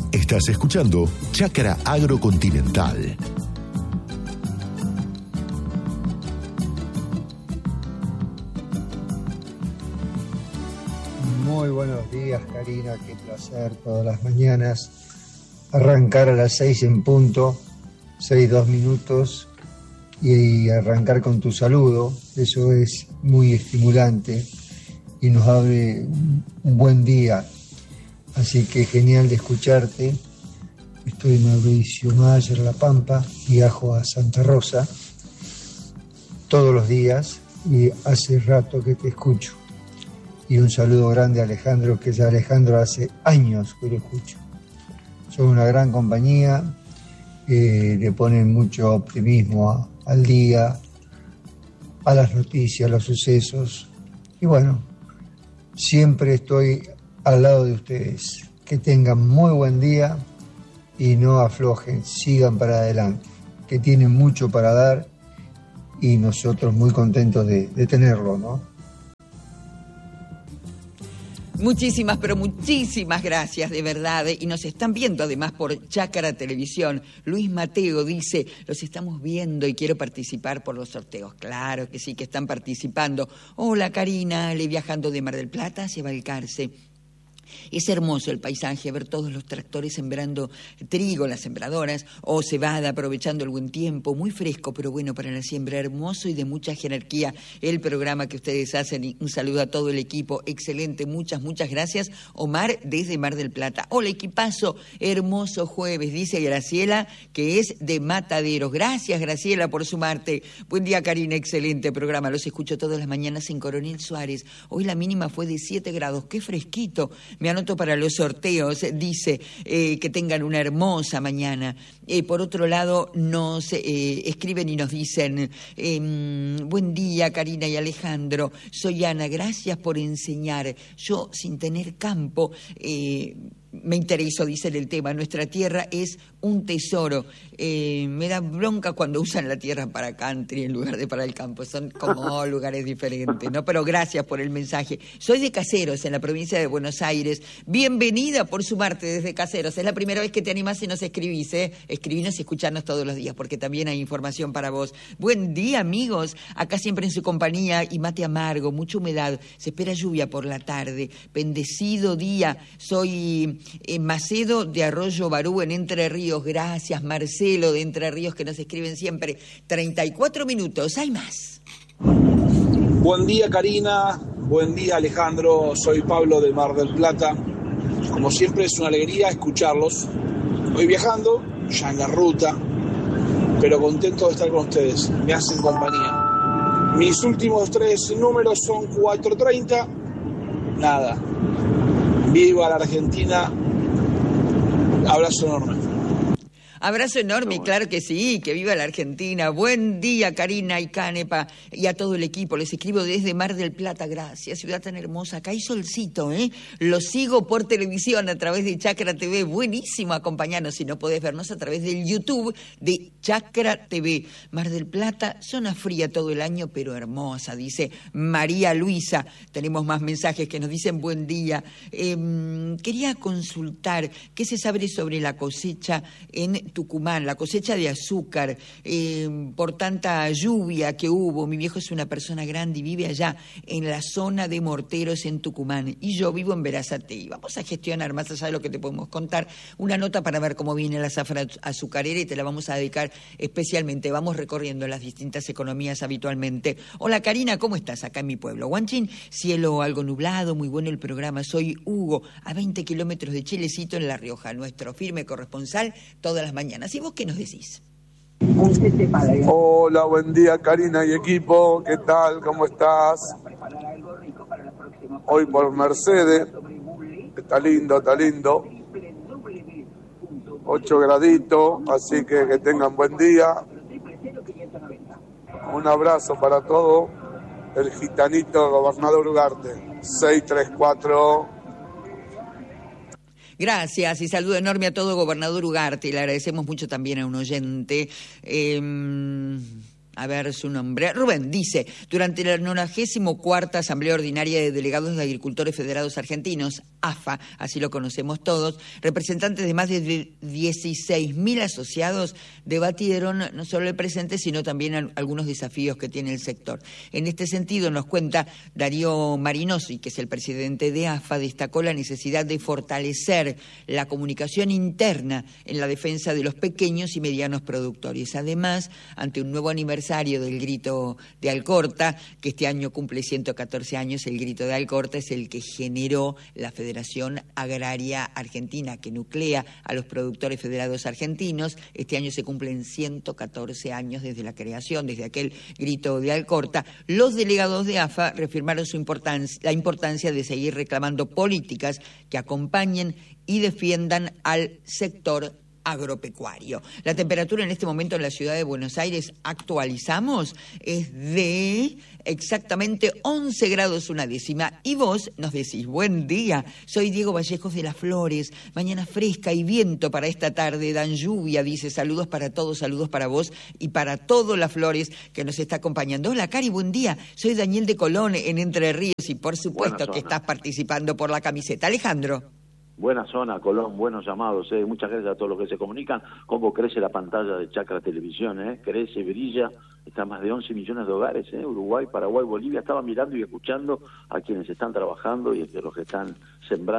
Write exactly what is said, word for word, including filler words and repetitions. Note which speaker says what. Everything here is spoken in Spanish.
Speaker 1: Estás escuchando Chácara Agrocontinental.
Speaker 2: Muy buenos días, Karina, qué placer todas las mañanas arrancar a las seis en punto, seis, dos minutos, y arrancar con tu saludo. Eso es muy estimulante y nos abre un buen día. Así que genial de escucharte. Estoy en Mauricio Mayer, La Pampa, viajo a Santa Rosa todos los días y hace rato que te escucho. Y un saludo grande a Alejandro, que ya Alejandro hace años que lo escucho. Son una gran compañía, eh, le ponen mucho optimismo a, al día, a las noticias, a los sucesos. Y bueno, siempre estoy al lado de ustedes. Que tengan muy buen día y no aflojen, sigan para adelante, que tienen mucho para dar y nosotros muy contentos de, de tenerlo, ¿no?
Speaker 3: Muchísimas, pero muchísimas gracias, de verdad. Y nos están viendo además por Chácara Televisión. Luis Mateo dice, los estamos viendo y quiero participar por los sorteos. Claro que sí, que están participando. Hola, Karina, le viajando de Mar del Plata hacia Balcarce. Es hermoso el paisaje, ver todos los tractores sembrando trigo, las sembradoras, o cebada, aprovechando el buen tiempo, muy fresco, pero bueno para la siembra, hermoso y de mucha jerarquía el programa que ustedes hacen. Y un saludo a todo el equipo, excelente, muchas, muchas gracias. Omar desde Mar del Plata. Hola, equipazo, hermoso jueves, dice Graciela, que es de Mataderos. Gracias, Graciela, por sumarte. Buen día, Karina, excelente programa, los escucho todas las mañanas en Coronel Suárez. Hoy la mínima fue de siete grados, qué fresquito. Me anoto para los sorteos, dice eh, que tengan una hermosa mañana. Eh, por otro lado, nos eh, escriben y nos dicen, eh, buen día, Karina y Alejandro, soy Ana, gracias por enseñar. Yo, sin tener campo, eh, me intereso, dicen el tema, nuestra tierra es un tesoro. Eh, me da bronca cuando usan la tierra para country en lugar de para el campo, son como lugares diferentes, ¿no? Pero gracias por el mensaje. Soy de Caseros, en la provincia de Buenos Aires. Bienvenida por sumarte desde Caseros. Es la primera vez que te animás y nos escribís, ¿eh? Escribinos y escucharnos todos los días, porque también hay información para vos. Buen día, amigos. Acá siempre en su compañía y mate amargo, mucha humedad. Se espera lluvia por la tarde. Bendecido día. Soy en Macedo de Arroyo Barú, en Entre Ríos. Gracias, Marcelo de Entre Ríos, que nos escriben siempre. treinta y cuatro minutos, hay más.
Speaker 4: Buen día, Karina. Buen día, Alejandro. Soy Pablo de Mar del Plata. Como siempre es una alegría escucharlos. Voy viajando, ya en la ruta, pero contento de estar con ustedes. Me hacen compañía. Mis últimos tres números son cuatro treinta. Nada. Viva la Argentina. Abrazo enorme.
Speaker 3: Abrazo enorme, bueno. Claro que sí, que viva la Argentina. Buen día, Karina y Canepa, y a todo el equipo. Les escribo desde Mar del Plata, gracias, ciudad tan hermosa. Acá hay solcito, ¿eh? Lo sigo por televisión a través de Chácara T V. Buenísimo acompañarnos, si no podés vernos a través del YouTube de Chácara T V. Mar del Plata, zona fría todo el año, pero hermosa, dice María Luisa. Tenemos más mensajes que nos dicen buen día. Eh, quería consultar qué se sabe sobre la cosecha en Tucumán, la cosecha de azúcar, eh, por tanta lluvia que hubo. Mi viejo es una persona grande y vive allá en la zona de Morteros en Tucumán y yo vivo en Berazategui. Vamos a gestionar, más allá de lo que te podemos contar, una nota para ver cómo viene la zafra azucarera y te la vamos a dedicar especialmente. Vamos recorriendo las distintas economías habitualmente. Hola, Karina, ¿cómo estás? Acá en mi pueblo Huanchín, cielo algo nublado, muy bueno el programa. Soy Hugo, a veinte kilómetros de Chilecito en La Rioja, nuestro firme corresponsal todas las mañanas. ¿Y vos qué nos decís?
Speaker 5: Hola, buen día, Karina y equipo. ¿Qué tal? ¿Cómo estás? Hoy por Mercedes. Está lindo, está lindo. Ocho graditos, así que que tengan buen día. Un abrazo para todos. El gitanito Gobernador Ugarte. seis tres cuatro.
Speaker 3: Gracias y saludo enorme a todo Gobernador Ugarte. Y le agradecemos mucho también a un oyente. Eh, A ver su nombre. Rubén dice, durante la novagésima cuarta Asamblea Ordinaria de Delegados de Agricultores Federados Argentinos, A F A, así lo conocemos todos, representantes de más de dieciséis mil asociados debatieron no solo el presente, sino también algunos desafíos que tiene el sector. En este sentido, nos cuenta Darío Marinosi, que es el presidente de A F A, destacó la necesidad de fortalecer la comunicación interna en la defensa de los pequeños y medianos productores. Además, ante un nuevo aniversario del Grito de Alcorta, que este año cumple ciento catorce años, el Grito de Alcorta es el que generó la Federación Agraria Argentina, que nuclea a los productores federados argentinos. Este año se cumplen ciento catorce años desde la creación, desde aquel Grito de Alcorta. Los delegados de A F A reafirmaron su importancia, la importancia de seguir reclamando políticas que acompañen y defiendan al sector agropecuario. La temperatura en este momento en la ciudad de Buenos Aires, actualizamos, es de exactamente once grados una décima. Y vos nos decís, buen día, soy Diego Vallejos de Las Flores, mañana fresca y viento para esta tarde, dan lluvia, dice, saludos para todos, saludos para vos y para todas Las Flores que nos está acompañando. Hola, Cari, buen día, soy Daniel de Colón en Entre Ríos y por supuesto que estás participando por la camiseta. Alejandro.
Speaker 6: Buena zona, Colón, buenos llamados, eh. Muchas gracias a todos los que se comunican. Cómo crece la pantalla de Chacra Televisión, eh. Crece, brilla, está más de once millones de hogares, eh. Uruguay, Paraguay, Bolivia. Estaba mirando y escuchando a quienes están trabajando y a los que están sembrando